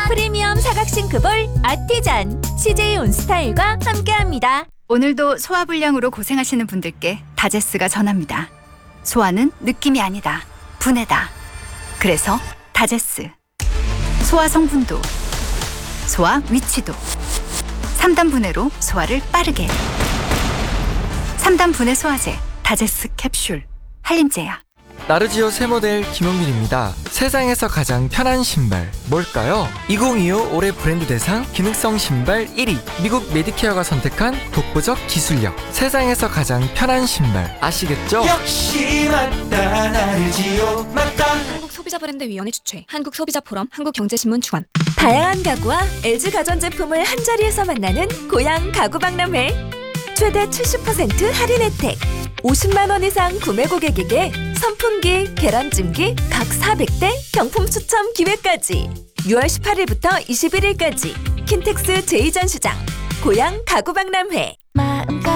프리미엄 사각 싱크볼 아티잔 CJ 온스타일과 함께합니다. 오늘도 소화불량으로 고생하시는 분들께 다제스가 전합니다. 소화는 느낌이 아니다. 분해다. 그래서 다제스. 소화 성분도, 소화 위치도. 3단 분해로 소화를 빠르게. 3단 분해 소화제 다제스 캡슐. 한림제약. 나르지오 새 모델 김용민입니다. 세상에서 가장 편한 신발 뭘까요? 2025 올해 브랜드 대상 기능성 신발 1위. 미국 메디케어가 선택한 독보적 기술력. 세상에서 가장 편한 신발 아시겠죠? 역시 맞다 나르지오 맞다. 한국소비자브랜드위원회 주최, 한국소비자포럼, 한국경제신문 주관. 다양한 가구와 LG 가전제품을 한자리에서 만나는 고양 가구박람회. 최대 70% 할인 혜택. 50만 원 이상 구매 고객에게 선풍기, 계란찜기 각 400대 경품 추첨 기회까지. 6월 18일부터 21일까지 킨텍스 제2전시장 고양 가구박람회.